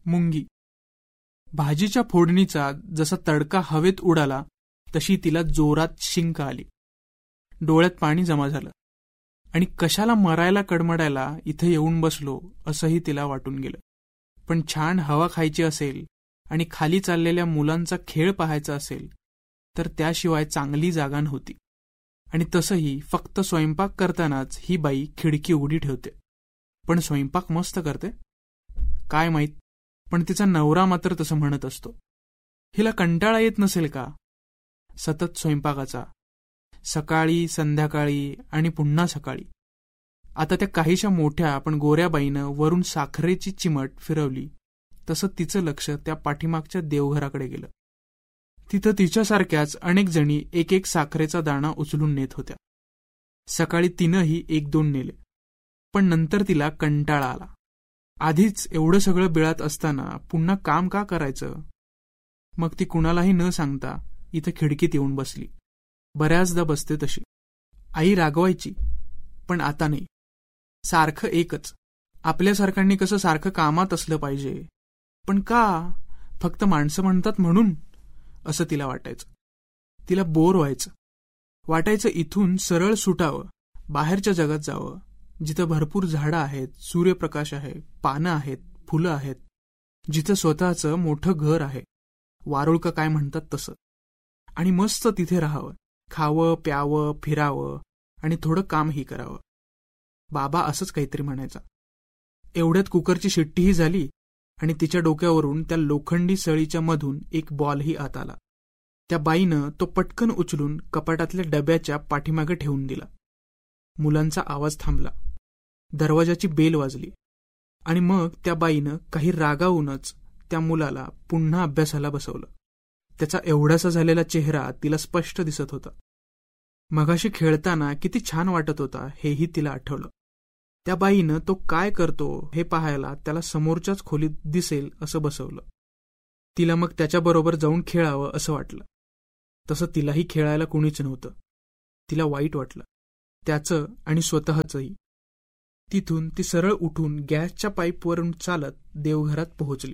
मुंगी. भाजीच्या फोडणीचा जसा तडका हवेत उडाला तशी तिला जोरात शिंक आली. डोळ्यात पाणी जमा झालं आणि कशाला मरायला कडमडायला इथे येऊन बसलो असंही तिला वाटून गेलं. पण छान हवा खायची असेल आणि खाली चाललेल्या मुलांचा खेळ पाहायचा असेल तर त्याशिवाय चांगली जागा नव्हती. आणि तसंही फक्त स्वयंपाक करतानाच ही बाई खिडकी उघडी ठेवते. पण स्वयंपाक मस्त करते काय माहीत, पण तिचा नवरा मात्र तसं म्हणत असतो. हिला कंटाळा येत नसेल का सतत स्वयंपाकाचा, सकाळी संध्याकाळी आणि पुन्हा सकाळी. आता त्या काहीशा मोठ्या पण गोऱ्या बाईनं वरून साखरेची चिमट फिरवली तसं तिचं लक्ष त्या पाठीमागच्या देवघराकडे गेलं. तिथं तिच्यासारख्याच अनेक जणी एक एक साखरेचा दाणा उचलून नेत होत्या. सकाळी तिनंही 1-2 नेले, पण नंतर तिला कंटाळा आला. आधीच एवढं सगळं बिळात असताना पुन्हा काम का करायचं. मग ती कुणालाही न सांगता इथं खिडकीत येऊन बसली. बऱ्याचदा बसते तशी. आई रागवायची, पण आता नाही. सारखं एकच, आपल्यासारख्यांनी कसं सारखं कामात असलं पाहिजे. पण का, फक्त माणसं म्हणतात म्हणून, असं तिला वाटायचं. तिला बोर व्हायचं. वाटायचं इथून सरळ सुटावं, बाहेरच्या जगात जावं, जिथं भरपूर झाडं आहेत, सूर्यप्रकाश आहे, पानं आहेत, फुलं आहेत, जिथं स्वतःचं मोठं घर आहे, वारुळ काय म्हणतात तसं. आणि मस्त तिथे राहावं, खावं प्यावं फिरावं आणि थोडं कामही करावं. बाबा असंच काहीतरी म्हणायचा. एवढ्यात कुकरची शिट्टीही झाली आणि तिच्या डोक्यावरून त्या लोखंडी सळीच्या मधून एक बॉलही आत आला. त्या बाईनं तो पटकन उचलून कपाटातल्या डब्याच्या पाठीमागे ठेवून दिला. मुलांचा आवाज थांबला. दरवाजाची बेल वाजली आणि मग त्या बाईनं काही रागावूनच त्या मुलाला पुन्हा अभ्यासाला बसवलं. त्याचा एवढासा झालेला चेहरा तिला स्पष्ट दिसत होता. मगाशी खेळताना किती छान वाटत होता हेही तिला आठवलं. त्या बाईनं तो काय करतो हे पाहायला त्याला समोरच्याच खोलीत दिसेल असं बसवलं. तिला मग त्याच्याबरोबर जाऊन खेळावं असं वाटलं. तसं तिलाही खेळायला कुणीच नव्हतं. तिला वाईट वाटलं, त्याचं आणि स्वतःचंही. तिथून ती सरळ उठून गॅसच्या पाईपवरून चालत देवघरात पोहोचली.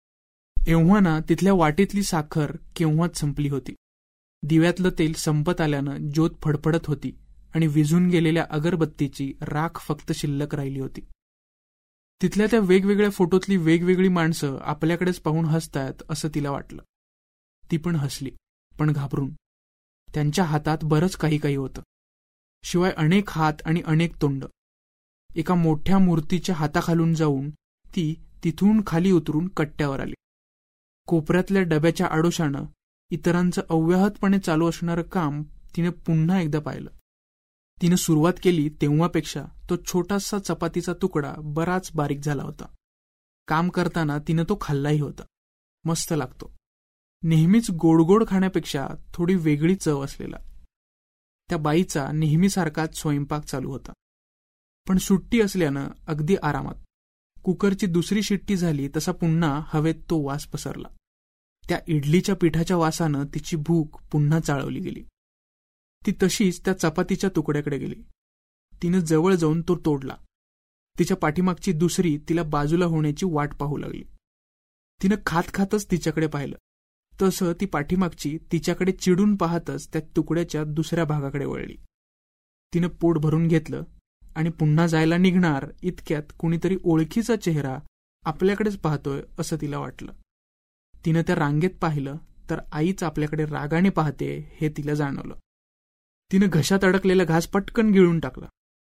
एव्हाना तिथल्या वाटेतली साखर केव्हाच संपली होती. दिव्यातलं तेल संपत आल्यानं ज्योत फडफडत होती आणि विझून गेलेल्या अगरबत्तीची राख फक्त शिल्लक राहिली होती. तिथल्या त्या वेगवेगळ्या फोटोतली वेगवेगळी माणसं आपल्याकडेच पाहून हसतायत असं तिला वाटलं. ती पण हसली, पण घाबरून. त्यांच्या हातात बरंच काही काही होतं. शिवाय अनेक हात आणि अनेक तोंड. एका मोठ्या मूर्तीच्या हाताखालून जाऊन ती तिथून खाली उतरून कट्ट्यावर आली. कोपऱ्यातल्या डब्याच्या आडोशानं इतरांचं अव्याहतपणे चालू असणारं काम तिने पुन्हा एकदा पाहिलं. तिनं सुरुवात केली तेव्हापेक्षा तो छोटासा चपातीचा तुकडा बराच बारीक झाला होता. काम करताना तिनं तो खाल्लाही होता. मस्त लागतो. नेहमीच गोडगोड खाण्यापेक्षा थोडी वेगळी चव असलेला. त्या बाईचा नेहमीसारखाच स्वयंपाक चालू होता, पण सुट्टी असल्यानं अगदी आरामात. कुकरची दुसरी शिट्टी झाली तसा पुन्हा हवेत तो वास पसरला. त्या इडलीच्या पिठाच्या वासानं तिची भूक पुन्हा चाळवली गेली. ती तशीच त्या चपातीच्या तुकड्याकडे गेली. तिनं जवळ जाऊन तो तोडला. तिच्या पाठीमागची दुसरी तिला बाजूला होण्याची वाट पाहू लागली. तिनं खात खातच तिच्याकडे पाहिलं. तसं ती पाठीमागची तिच्याकडे चिडून पाहतच त्या तुकड्याच्या दुसऱ्या भागाकडे वळली. तिनं पोट भरून घेतलं आणि पुन्हा जायला निघणार इतक्यात कुणीतरी ओळखीचा चेहरा आपल्याकडेच पाहतोय असं तिला वाटलं. तिनं त्या रांगेत पाहिलं तर आईच आपल्याकडे रागाने पाहते हे तिला जाणवलं. तिनं घशात अडकलेला घास पटकन गिळून टाकला.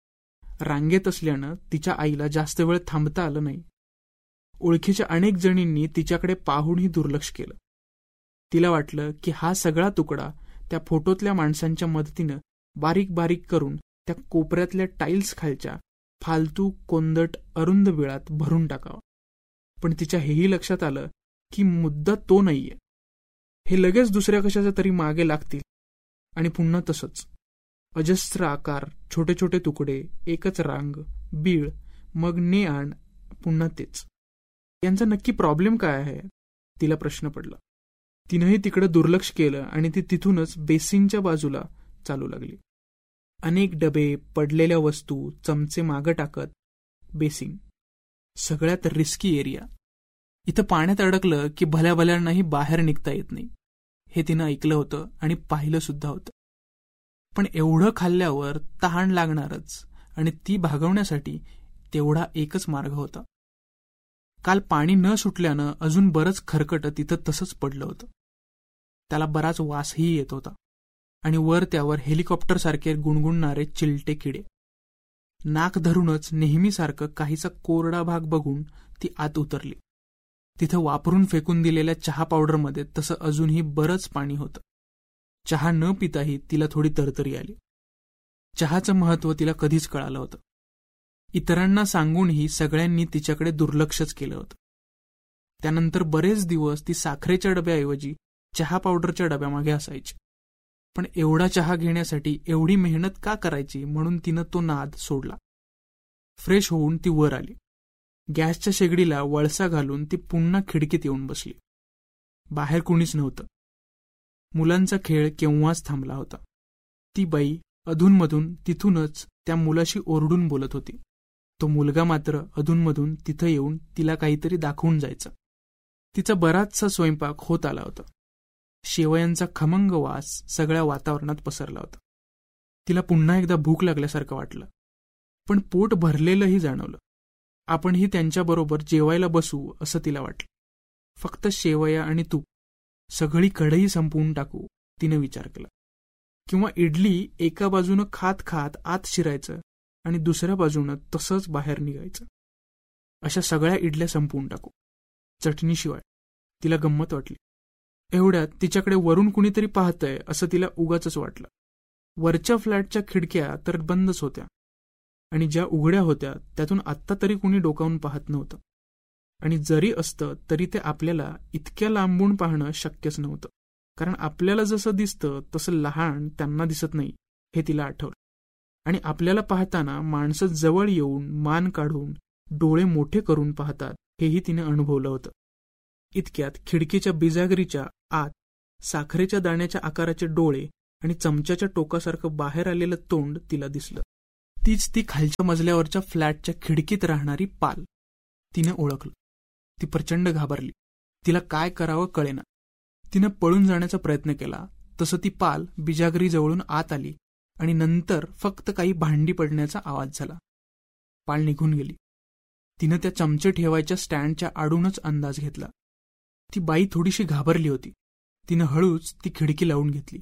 रांगेत असल्यानं तिच्या आईला जास्त वेळ थांबता आलं नाही. ओळखीच्या अनेक जणींनी तिच्याकडे पाहूनही दुर्लक्ष केलं. तिला वाटलं की हा सगळा तुकडा त्या फोटोतल्या माणसांच्या मदतीनं बारीक बारीक करून त्या कोपऱ्यातल्या टाईल्स खालच्या फालतू कोंदट अरुंद बिळात भरून टाकावं. पण तिच्या हेही लक्षात आलं की मुद्दा तो नाहीये. हे लगेच दुसऱ्या कशाच्या तरी मागे लागतील आणि पुन्हा तसंच अजस्त्र आकार, छोटे छोटे तुकडे, एकच रांग, बीळ, मग ने आण, पुन्हा तेच. यांचा नक्की प्रॉब्लेम काय आहे तिला प्रश्न पडला. तिनंही तिकडे दुर्लक्ष केलं आणि ती तिथूनच बेसिनच्या बाजूला चालू लागली. अनेक डबे, पडलेल्या वस्तू, चमचे मागं टाकत बेसिन. सगळ्यात रिस्की एरिया. इथं पाण्यात अडकलं की भल्या भल्यांनाही बाहेर निघता येत नाही, हे तिनं ऐकलं होतं आणि पाहिलं सुद्धा होतं. पण एवढं खाल्ल्यावर तहान लागणारच, आणि ती भागवण्यासाठी तेवढा एकच मार्ग होता. काल पाणी न सुटल्यानं अजून बरंच खरकट तिथं तसंच पडलं होतं. त्याला बराच वासही येत होता, आणि वर त्यावर हेलिकॉप्टरसारखे गुणगुणणारे चिलटे किडे. नाक धरूनच नेहमीसारखं काहीचा कोरडा भाग बघून ती आत उतरली. तिथं वापरून फेकून दिलेल्या चहा पावडरमध्ये तसं अजूनही बरंच पाणी होतं. चहा न पिताही तिला थोडी तरतरी आली. चहाचं महत्त्व तिला कधीच कळालं होतं. इतरांना सांगूनही सगळ्यांनी तिच्याकडे दुर्लक्षच केलं होतं. त्यानंतर बरेच दिवस ती साखरेच्या डब्याऐवजी चहा पावडरच्या डब्यामागे असायची. पण एवढा चहा घेण्यासाठी एवढी मेहनत का करायची म्हणून तिनं तो नाद सोडला. फ्रेश होऊन ती वर आली. गॅसच्या शेगडीला वळसा घालून ती पुन्हा खिडकीत येऊन बसली. बाहेर कुणीच नव्हतं. मुलांचा खेळ केव्हाच थांबला होता. ती बाई अधूनमधून तिथूनच त्या मुलाशी ओरडून बोलत होती. तो मुलगा मात्र अधूनमधून तिथं येऊन तिला काहीतरी दाखवून जायचा. तिचा बराचसा स्वयंपाक होत आला होता. शेवयांचा खमंग वास सगळ्या वातावरणात पसरला होता. तिला पुन्हा एकदा भूक लागल्यासारखं वाटलं, पण पोट भरलेलंही जाणवलं. आपणही त्यांच्याबरोबर जेवायला बसू असं तिला वाटलं. फक्त शेवया आणि तूप, सगळी कढई संपवून टाकू तिने विचार केला. किंवा इडली एका बाजूनं खात खात आत शिरायचं आणि दुसऱ्या बाजूनं तसंच बाहेर निघायचं. अशा सगळ्या इडल्या संपवून टाकू, चटणीशिवाय. तिला गंमत वाटली. एवढ्यात तिच्याकडे वरून कुणीतरी पाहतंय असं तिला उगाचच वाटलं. वरच्या फ्लॅटच्या खिडक्या तर बंदच होत्या, आणि ज्या उघड्या होत्या त्यातून आत्ता तरी कुणी डोकावून पाहत नव्हतं. आणि जरी असतं तरी ते आपल्याला इतक्या लांबून पाहणं शक्यच नव्हतं, कारण आपल्याला जसं दिसतं तसं लहान त्यांना दिसत नाही हे तिला आठवलं. आणि आपल्याला पाहताना माणसं जवळ येऊन मान काढून डोळे मोठे करून पाहतात हेही तिने अनुभवलं होतं. इतक्यात खिडकीच्या बिजागरीच्या आत साखरेच्या दाण्याच्या आकाराचे डोळे आणि चमच्याच्या टोकासारखं बाहेर आलेलं तोंड तिला दिसलं. तीच ती खालच्या मजल्यावरच्या फ्लॅटच्या खिडकीत राहणारी पाल. तिने ओळखलं. ती प्रचंड घाबरली. तिला काय करावं कळेना. तिनं पळून जाण्याचा प्रयत्न केला तसं ती पाल बिजागरीजवळून आत आली, आणि नंतर फक्त काही भांडी पडण्याचा आवाज झाला. पाल निघून गेली. तिनं त्या चमचे ठेवायच्या स्टँडच्या आडूनच अंदाज घेतला. ती बाई थोडीशी घाबरली होती. तिनं हळूच ती खिडकी लावून घेतली.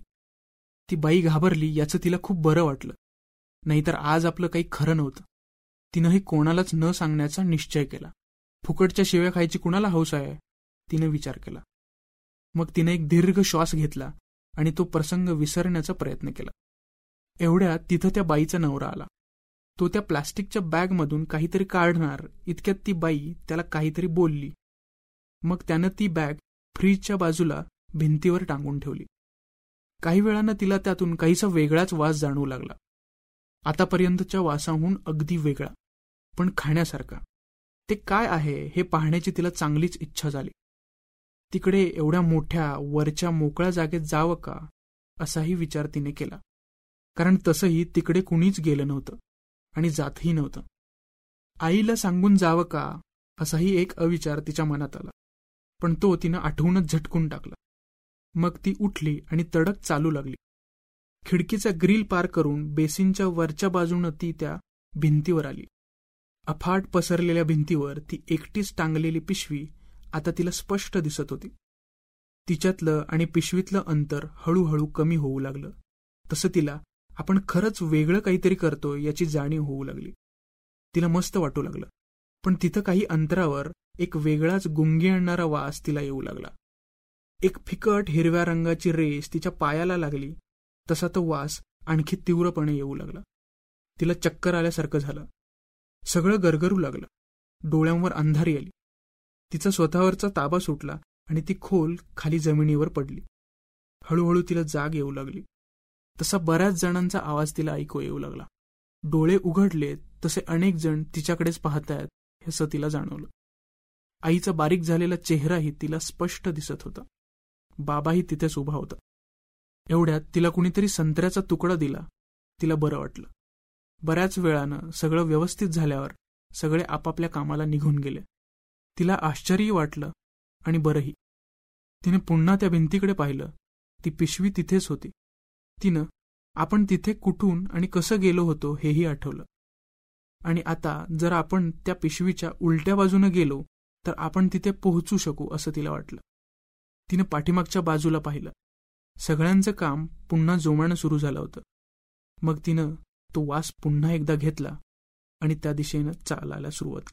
ती बाई घाबरली याचं तिला खूप बरं वाटलं. नाहीतर आज आपलं काही खरं नव्हतं. तिनंही कोणालाच न सांगण्याचा निश्चय केला. फुकटच्या शिव्या खायची कुणाला हौस आहे, तिने विचार केला. मग तिने एक दीर्घ श्वास घेतला आणि तो प्रसंग विसरण्याचा प्रयत्न केला. एवढ्यात तिथं त्या बाईचा नवरा आला. तो त्या प्लास्टिकच्या बॅगमधून काहीतरी काढणार इतक्यात ती बाई त्याला काहीतरी बोलली. मग त्यानं ती बॅग फ्रीजच्या बाजूला भिंतीवर टांगून ठेवली. काही वेळानं तिला त्यातून काहीसा वेगळाच वास जाणवू लागला. आतापर्यंतच्या वासाहून अगदी वेगळा, पण खाण्यासारखा. ते काय आहे हे पाहण्याची तिला चांगलीच इच्छा झाली. तिकडे एवढ्या मोठ्या वरच्या मोकळ्या जागेत जावं का असाही विचार तिने केला, कारण तसंही तिकडे कुणीच गेलं नव्हतं आणि जातही नव्हतं. आईला सांगून जावं का असाही एक अविचार तिच्या मनात आला, पण तो तिनं आठवूनच झटकून टाकला. मग ती उठली आणि तडक चालू लागली. खिडकीचा ग्रिल पार करून बेसिनच्या वरच्या बाजूनं ती त्या भिंतीवर आली. अफाट पसरलेल्या भिंतीवर ती एकटीच टांगलेली पिशवी आता तिला स्पष्ट दिसत होती. तिच्यातलं आणि पिशवीतलं अंतर हळूहळू कमी होऊ लागलं. तसं तिला आपण खरंच वेगळं काहीतरी करतो याची जाणीव होऊ लागली. तिला मस्त वाटू लागलं. पण तिथं काही अंतरावर एक वेगळाच गुंगी आणणारा वास तिला येऊ लागला. एक फिकट हिरव्या रंगाची रेस तिच्या पायाला लागली तसा तो वास आणखी तीव्रपणे येऊ लागला. तिला चक्कर आल्यासारखं झालं. सगळं गरगरू लागलं. डोळ्यांवर अंधारी आली. तिचा स्वतःवरचा ताबा सुटला आणि ती खोल खाली जमिनीवर पडली. हळूहळू तिला जाग येऊ लागली. तसा बऱ्याच जणांचा आवाज तिला ऐकू येऊ लागला. डोळे उघडले तसे अनेक जण तिच्याकडेच पाहतायत असं तिला जाणवलं. आईचा बारीक झालेला चेहराही तिला स्पष्ट दिसत होता. बाबाही तिथेच उभा होता. एवढ्यात तिला कुणीतरी संत्र्याचा तुकडा दिला. तिला बरं वाटलं. बऱ्याच वेळानं सगळं व्यवस्थित झाल्यावर सगळे आपापल्या कामाला निघून गेले. तिला आश्चर्य वाटलं आणि बरंही. तिने पुन्हा त्या भिंतीकडे पाहिलं. ती पिशवी तिथेच होती. तिनं आपण तिथे कुठून आणि कसं गेलो होतो हेही आठवलं. आणि आता जर आपण त्या पिशवीच्या उलट्या बाजूने गेलो तर आपण तिथे पोहोचू शकू असं तिला वाटलं. तिनं पाठीमागच्या बाजूला पाहिलं. सगळ्यांचं काम पुन्हा जोमानं सुरू झालं होतं. मग तिनं तो वास पुन्हा एकदा घेतला आणि त्या दिशेनं चालायला सुरुवात केली.